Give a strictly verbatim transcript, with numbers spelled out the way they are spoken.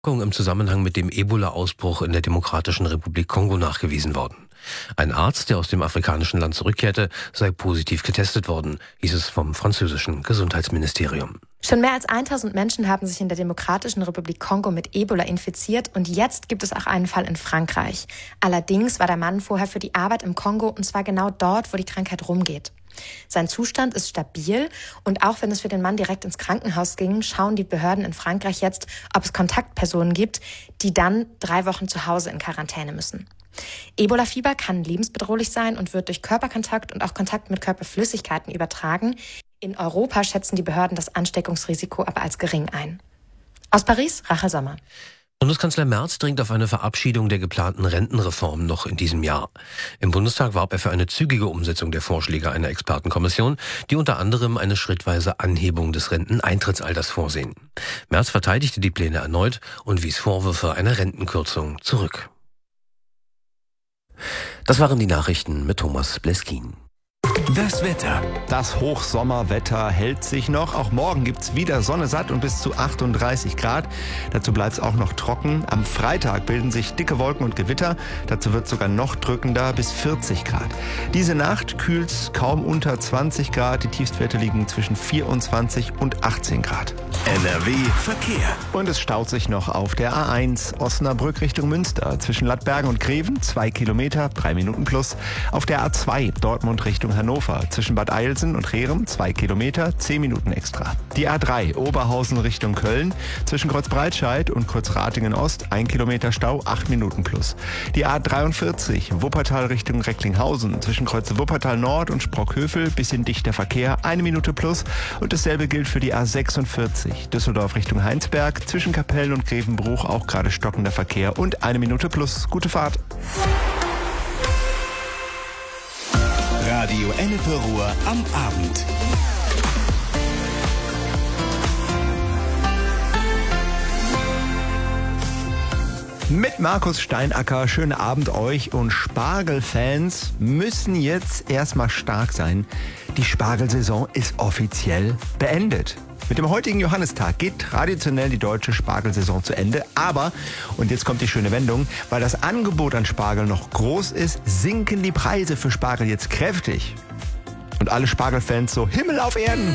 Im Zusammenhang mit dem Ebola-Ausbruch in der Demokratischen Republik Kongo nachgewiesen worden. Ein Arzt, der aus dem afrikanischen Land zurückkehrte, sei positiv getestet worden, hieß es vom französischen Gesundheitsministerium. Schon mehr als tausend Menschen haben sich in der Demokratischen Republik Kongo mit Ebola infiziert und jetzt gibt es auch einen Fall in Frankreich. Allerdings war der Mann vorher für die Arbeit im Kongo und zwar genau dort, wo die Krankheit rumgeht. Sein Zustand ist stabil und auch wenn es für den Mann direkt ins Krankenhaus ging, schauen die Behörden in Frankreich jetzt, ob es Kontaktpersonen gibt, die dann drei Wochen zu Hause in Quarantäne müssen. Ebola-Fieber kann lebensbedrohlich sein und wird durch Körperkontakt und auch Kontakt mit Körperflüssigkeiten übertragen. In Europa schätzen die Behörden das Ansteckungsrisiko aber als gering ein. Aus Paris, Rachel Sommer. Bundeskanzler Merz dringt auf eine Verabschiedung der geplanten Rentenreform noch in diesem Jahr. Im Bundestag warb er für eine zügige Umsetzung der Vorschläge einer Expertenkommission, die unter anderem eine schrittweise Anhebung des Renteneintrittsalters vorsehen. Merz verteidigte die Pläne erneut und wies Vorwürfe einer Rentenkürzung zurück. Das waren die Nachrichten mit Thomas Bleskin. Das Wetter. Das Hochsommerwetter hält sich noch. Auch morgen gibt's wieder Sonne satt und bis zu achtunddreißig Grad. Dazu bleibt's auch noch trocken. Am Freitag bilden sich dicke Wolken und Gewitter. Dazu wird's sogar noch drückender, bis vierzig Grad. Diese Nacht kühlt's kaum unter zwanzig Grad. Die Tiefstwerte liegen zwischen vierundzwanzig und achtzehn Grad. N R W Verkehr. Und es staut sich noch auf der A eins Osnabrück Richtung Münster. Zwischen Lattbergen und Greven zwei Kilometer, drei Minuten plus. Auf der A zwei Dortmund Richtung Hannover. Zwischen Bad Eilsen und Rehrem zwei Kilometer, zehn Minuten extra. Die A drei Oberhausen Richtung Köln. Zwischen Kreuzbreitscheid und Kreuzratingen Ost ein Kilometer Stau, acht Minuten plus. Die A dreiundvierzig Wuppertal Richtung Recklinghausen. Zwischen Kreuze Wuppertal Nord und Sprockhövel bisschen dichter Verkehr, eine Minute plus. Und dasselbe gilt für die A sechsundvierzig Düsseldorf Richtung Heinsberg. Zwischen Kapellen und Grevenbruch auch gerade stockender Verkehr und eine Minute plus. Gute Fahrt. Radio Ennepe Ruhr am Abend. Mit Markus Steinacker, schönen Abend euch, und Spargelfans müssen jetzt erstmal stark sein. Die Spargelsaison ist offiziell beendet. Mit dem heutigen Johannistag geht traditionell die deutsche Spargelsaison zu Ende. Aber, und jetzt kommt die schöne Wendung, weil das Angebot an Spargel noch groß ist, sinken die Preise für Spargel jetzt kräftig. Und alle Spargelfans so, Himmel auf Erden!